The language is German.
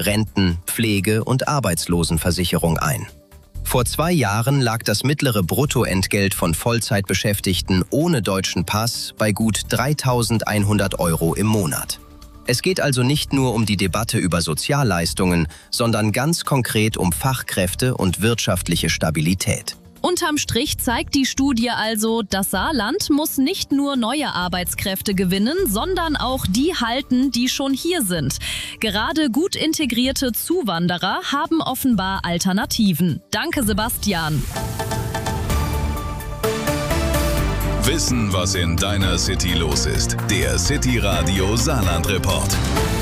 Renten-, Pflege- und Arbeitslosenversicherung ein. Vor 2 Jahren lag das mittlere Bruttoentgelt von Vollzeitbeschäftigten ohne deutschen Pass bei gut 3.100 € im Monat. Es geht also nicht nur um die Debatte über Sozialleistungen, sondern ganz konkret um Fachkräfte und wirtschaftliche Stabilität. Unterm Strich zeigt die Studie also, das Saarland muss nicht nur neue Arbeitskräfte gewinnen, sondern auch die halten, die schon hier sind. Gerade gut integrierte Zuwanderer haben offenbar Alternativen. Danke, Sebastian. Wissen, was in deiner City los ist. Der City Radio Saarland Report.